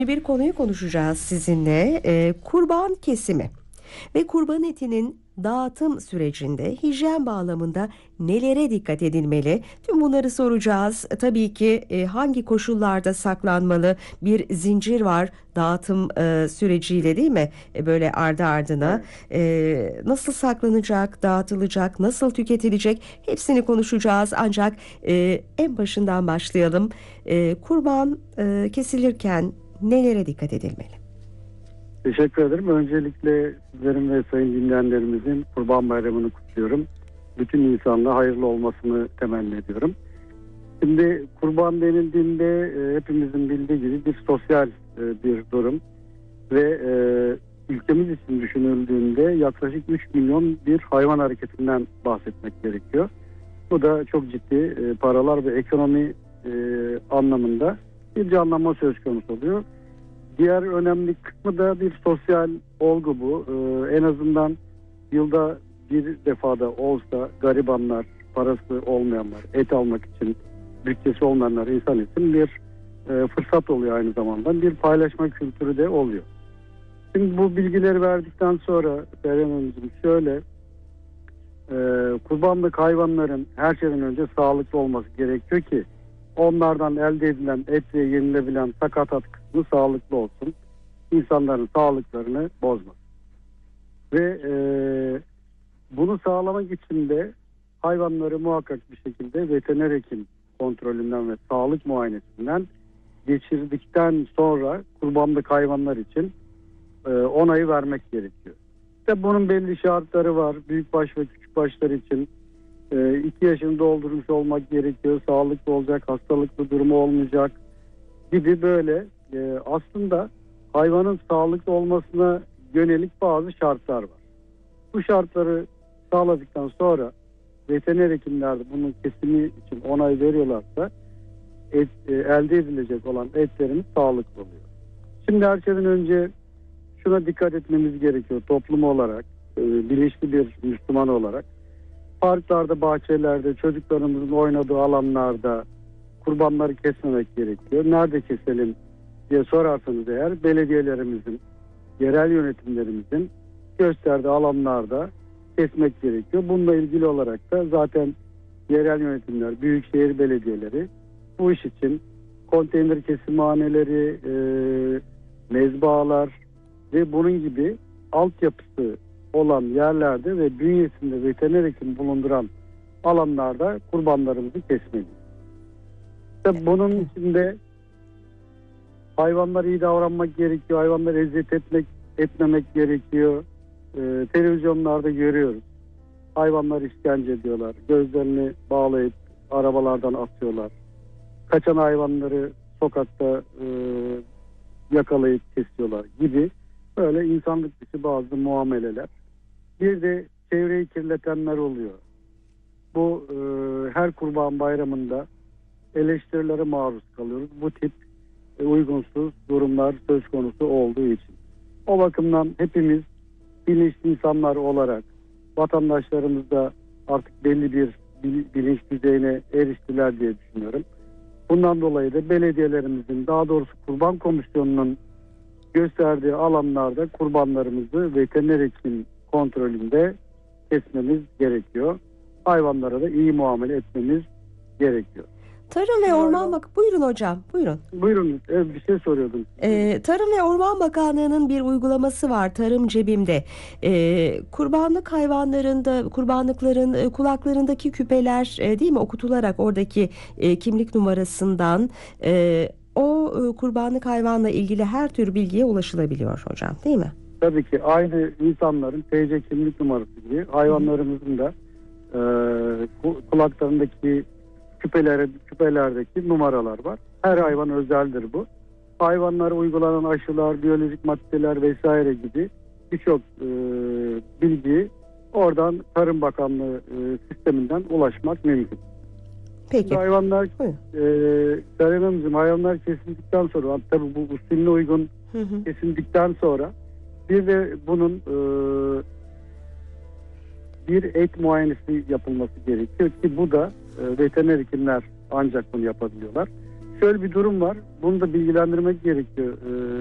Bir konuyu konuşacağız sizinle. Kurban kesimi ve kurban etinin dağıtım sürecinde hijyen bağlamında nelere dikkat edilmeli? Tüm bunları soracağız. Tabii ki hangi koşullarda saklanmalı? Bir zincir var dağıtım süreciyle, değil mi? Böyle ardı ardına. Evet. Nasıl saklanacak, dağıtılacak, nasıl tüketilecek? Hepsini konuşacağız. Ancak en başından başlayalım. Kurban kesilirken nelere dikkat edilmeli? Teşekkür ederim. Öncelikle sizlerin ve sayın dinleyenlerimizin Kurban Bayramı'nı kutluyorum. Bütün insanlığa hayırlı olmasını temenni ediyorum. Şimdi kurban denildiğinde hepimizin bildiği gibi bir sosyal bir durum ve ülkemiz için düşünüldüğünde yaklaşık 3 milyon bir hayvan hareketinden bahsetmek gerekiyor. Bu da çok ciddi paralar ve ekonomi anlamında bir canlanma söz konusu oluyor. Diğer önemli kısmı da bir sosyal olgu bu. En azından yılda bir defada olsa garibanlar, parası olmayanlar, et almak için bütçesi olmayanlar insan için bir fırsat oluyor aynı zamanda. Bir paylaşma kültürü de oluyor. Şimdi bu bilgileri verdikten sonra Derya Hanımcığım şöyle, kurbanlık hayvanların her şeyden önce sağlıklı olması gerekiyor ki onlardan elde edilen et ve yenilebilen sakatat kısmı sağlıklı olsun. İnsanların sağlıklarını bozmasın. Ve bunu sağlamak için de hayvanları muhakkak bir şekilde veteriner hekim kontrolünden ve sağlık muayenesinden geçirdikten sonra kurbanlık hayvanlar için onayı vermek gerekiyor. İşte bunun belli şartları var. Büyükbaş ve küçükbaşlar için 2 yaşını doldurmuş olmak gerekiyor. Sağlıklı olacak, hastalıklı durumu olmayacak gibi böyle aslında hayvanın sağlıklı olmasına yönelik bazı şartlar var. Bu şartları sağladıktan sonra veteriner hekimler de bunun kesimi için onay veriyorlarsa elde edilecek olan etlerimiz sağlıklı oluyor. Şimdi her şeyden önce şuna dikkat etmemiz gerekiyor toplum olarak, bilinçli bir Müslüman olarak. Parklarda, bahçelerde, çocuklarımızın oynadığı alanlarda kurbanları kesmemek gerekiyor. Nerede keselim diye sorarsanız eğer belediyelerimizin, yerel yönetimlerimizin gösterdiği alanlarda kesmek gerekiyor. Bununla ilgili olarak da zaten yerel yönetimler, büyükşehir belediyeleri bu iş için konteyner kesimhaneleri, mezbahalar ve bunun gibi altyapısı olan yerlerde ve bünyesinde veteriner hekim bulunduran alanlarda kurbanlarımızı kesmeliyiz. İşte bunun içinde hayvanlara iyi davranmak gerekiyor, hayvanlara eziyet etmemek gerekiyor. Televizyonlarda görüyoruz. Hayvanlar işkence ediyorlar. Gözlerini bağlayıp arabalardan atıyorlar. Kaçan hayvanları sokakta yakalayıp kesiyorlar gibi böyle insanlık dışı bazı muameleler. Bir de çevreyi kirletenler oluyor. Bu her Kurban Bayramı'nda eleştirilere maruz kalıyoruz. Bu tip uygunsuz durumlar söz konusu olduğu için. O bakımdan hepimiz bilinçli insanlar olarak vatandaşlarımız da artık belli bir bilinç düzeyine eriştiler diye düşünüyorum. Bundan dolayı da belediyelerimizin, daha doğrusu Kurban Komisyonu'nun gösterdiği alanlarda kurbanlarımızı veteriner hekim kontrolünde kesmemiz gerekiyor. Hayvanlara da iyi muamele etmemiz gerekiyor. Tarım ve Orman Buyurun hocam, buyurun. Buyurun, bir şey soruyordum. Tarım ve Orman Bakanlığı'nın bir uygulaması var, Tarım Cebim'de. Kurbanlık hayvanlarında, kurbanlıkların kulaklarındaki küpeler, değil mi, okutularak oradaki kimlik numarasından o kurbanlık hayvanla ilgili her tür bilgiye ulaşılabiliyor hocam, değil mi? Tabii ki aynı insanların TC kimlik numarası gibi hayvanlarımızın da kulaklarındaki küpelerdeki numaralar var. Her hayvan özeldir bu. Hayvanlara uygulanan aşılar, biyolojik maddeler vesaire gibi birçok bilgi oradan Tarım Bakanlığı sisteminden ulaşmak mümkün. Peki. Hayvanlar hayvanlar kesildikten sonra, tabii bu usulüne uygun kesildikten sonra bir de bunun bir et muayenesi yapılması gerekiyor ki bu da veteriner hekimler ancak bunu yapabiliyorlar. şöyle bir durum var. Bunu da bilgilendirmek gerekiyor.